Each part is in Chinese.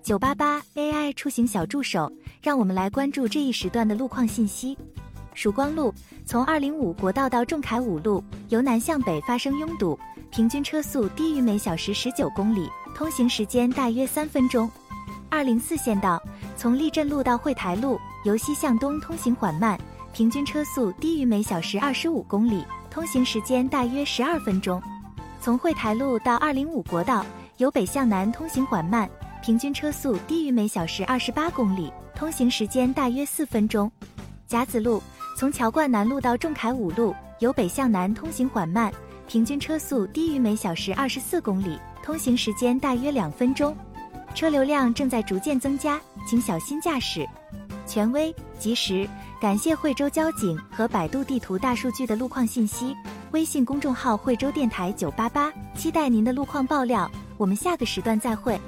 988 AI 出行小助手，让我们来关注这一时段的路况信息。曙光路从205国道到仲恺五路，由南向北发生拥堵，平均车速低于每小时19公里，通行时间大约3分钟。204县道从立镇路到惠台路，由西向东通行缓慢，平均车速低于每小时25公里，通行时间大约12分钟。从惠台路到205国道，由北向南通行缓慢，平均车速低于每小时28公里，通行时间大约4分钟。甲子路从乔冠南路到仲恺五路，由北向南通行缓慢，平均车速低于每小时24公里，通行时间大约2分钟。车流量正在逐渐增加，请小心驾驶。权威、及时，感谢惠州交警和百度地图大数据的路况信息。微信公众号惠州电台988，期待您的路况爆料。我们下个时段再会。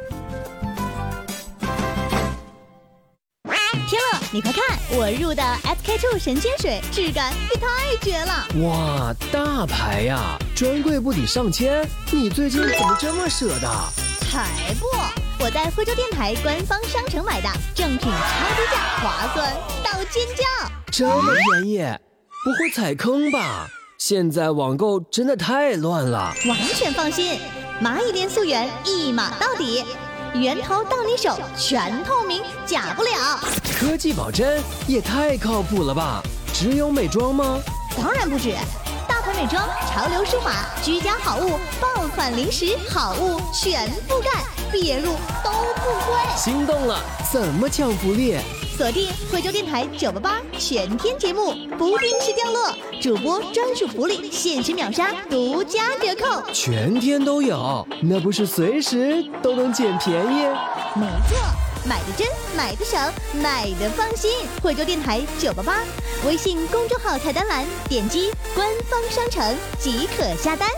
天乐，你快看，我入的 SK2 神仙水，质感也太绝了！ 哇，大牌呀，专柜不抵上千，你最近怎么这么舍得？ 才不！我在惠州电台官方商城买的，正品超低价，划算到尖叫！ 这么便宜，不会踩坑吧？现在网购真的太乱了。 完全放心，蚂蚁链溯源一码到底，源头到你手，全透明，假不了。 科技保真也太靠谱了吧？只有美妆吗？ 当然不止，大牌美妆、潮流数码、居家好物、爆款零食好物全覆盖，别入都不贵。 心动了，怎么抢福利？ 锁定惠州电台988全天节目，不定时掉落，主播专属福利，限时秒杀，独家折扣， 全天都有，那不是随时都能捡便宜？ 没错，买的真，买的省，买的放心。惠州电台988微信公众号菜单栏点击官方商城即可下单。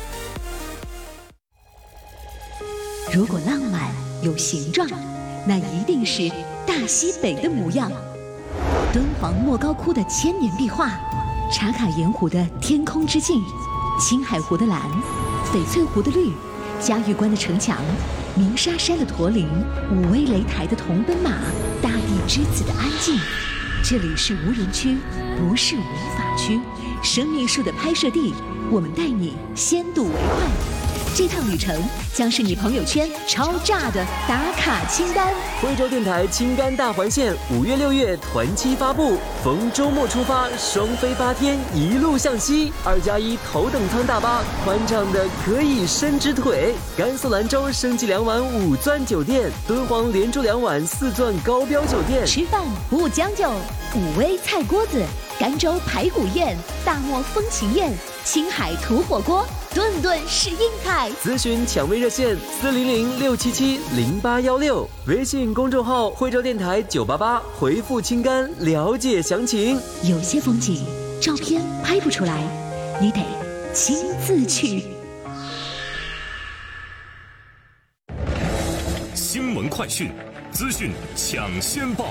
如果浪漫有形状，那一定是大西北的模样。敦煌莫高窟的千年壁画，茶卡盐湖的天空之镜，青海湖的蓝，翡翠湖的绿，嘉峪关的城墙，鸣沙山的驼铃，武威擂台的铜奔马，大地之子的安静。这里是无人区，不是无法区，生命树的拍摄地，我们带你先睹为快。这趟旅程将是你朋友圈超炸的打卡清单。 惠州电台青甘大环线5月6月团期发布，逢周末出发，双飞8天，一路向西。2+1头等舱大巴，宽敞的可以伸直腿。甘肃兰州升级2晚5钻酒店，敦煌连住2晚4钻高标酒店。 吃饭不将就，武威菜锅子，甘州排骨宴，大漠风情宴，青海土火锅，顿顿是硬菜。 咨询抢位热线400-677-0816，微信公众号惠州电台988，回复青甘了解详情。 有些风景照片拍不出来，你得亲自去。 新闻快讯，资讯抢先报。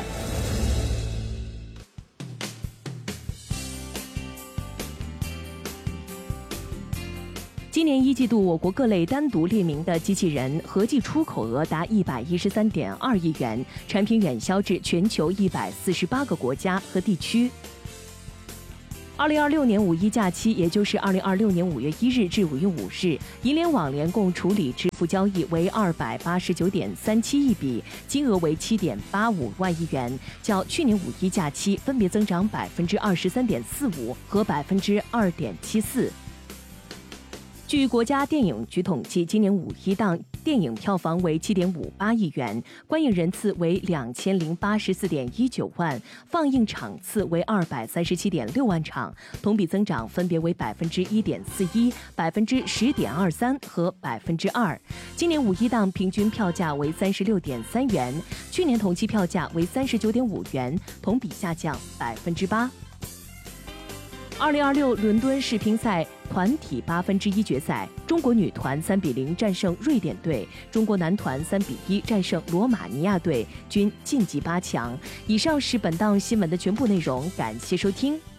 今年1季度，我国各类单独列明的机器人合计出口额达113.2亿元，产品远销至全球148个国家和地区。2026年5一假期，也就是2026年5月1日至5月5日，银联网联共处理支付交易为289.37亿笔，金额为7.85万亿元，较去年5一假期分别增长23.45%和2.74%。据国家电影局统计，今年5一档电影票房为7.58亿元，观影人次为2084.19万，放映场次为237.6万场，同比增长分别为1.41%、10.23%和2%。今年5一档平均票价为36.3元，去年同期票价为39.5元，同比下降8%。2026伦敦世乒赛团体1/8决赛，中国女团3-0战胜瑞典队，中国男团3-1战胜罗马尼亚队，均晋级8强。以上是本档新闻的全部内容，感谢收听。